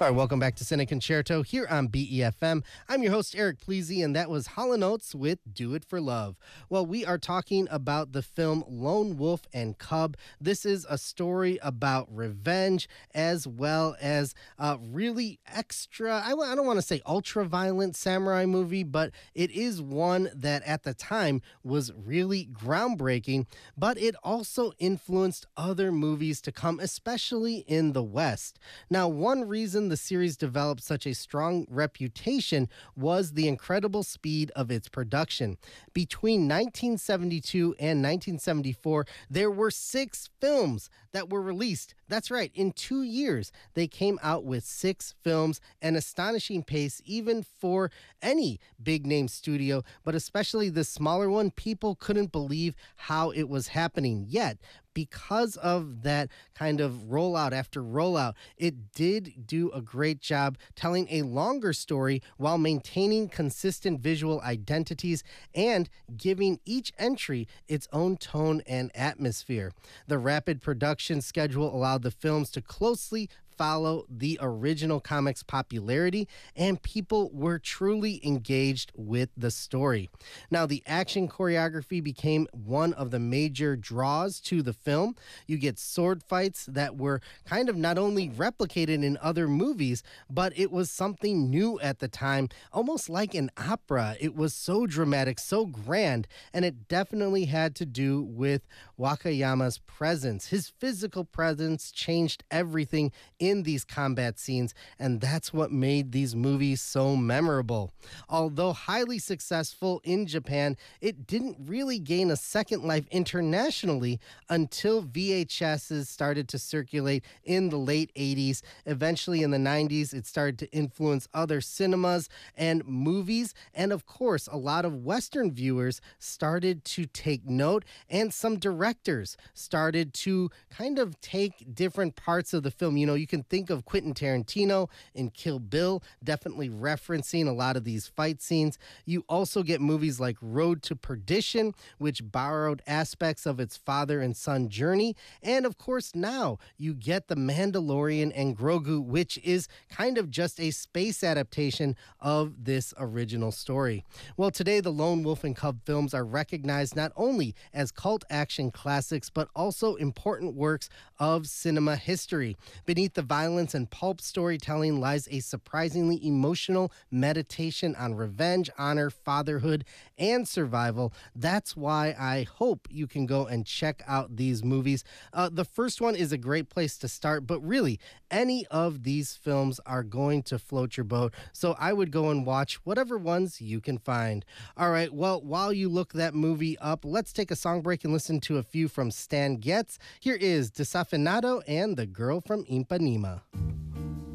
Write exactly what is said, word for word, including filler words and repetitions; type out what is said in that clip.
All right, welcome back to Cine Concerto here on B E F M. I'm your host, Eric Pleasy, and that was Hall and Oates with Do It for Love. Well, we are talking about the film Lone Wolf and Cub. This is a story about revenge as well as a really extra, I, I don't want to say ultra-violent samurai movie, but it is one that at the time was really groundbreaking, but it also influenced other movies to come, especially in the West. Now, one reason the series developed such a strong reputation was the incredible speed of its production. Between nineteen seventy-two and nineteen seventy-four, there were six films that were released. That's right, in two years, they came out with six films, an astonishing pace even for any big-name studio, but especially the smaller one. People couldn't believe how it was happening. Yet, because of that kind of rollout after rollout, it did do a great job telling a longer story while maintaining consistent visual identities and giving each entry its own tone and atmosphere. The rapid production schedule allowed the films to closely follow the original comics' popularity, and people were truly engaged with the story. Now, the action choreography became one of the major draws to the film. You get sword fights that were kind of not only replicated in other movies, but it was something new at the time, almost like an opera. It was so dramatic, so grand, and it definitely had to do with Wakayama's presence. His physical presence changed everything in these combat scenes, and that's what made these movies so memorable. Although highly successful in Japan, it didn't really gain a second life internationally until V H Ses started to circulate in the late eighties. Eventually in the nineties, it started to influence other cinemas and movies, and of course, a lot of Western viewers started to take note, and some directors started to kind of take different parts of the film. You know, you can think of Quentin Tarantino in Kill Bill, definitely referencing a lot of these fight scenes. You also get movies like Road to Perdition, which borrowed aspects of its father and son journey. And of course, now you get The Mandalorian and Grogu, which is kind of just a space adaptation of this original story. Well, today, the Lone Wolf and Cub films are recognized not only as cult action classics, but also important works of cinema history. Beneath the violence and pulp storytelling lies a surprisingly emotional meditation on revenge, honor, fatherhood, and survival. That's why I hope you can go and check out these movies. Uh, the first one is a great place to start, but really, any of these films are going to float your boat, so I would go and watch whatever ones you can find. All right, well, while you look that movie up, let's take a song break and listen to a few from Stan Getz. Here is Desafinado and The Girl from Ipanema.